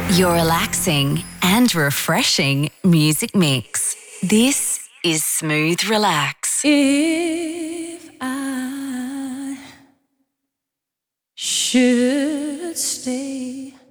Your relaxing and refreshing music mix. This is Smooth Relax. If I should stay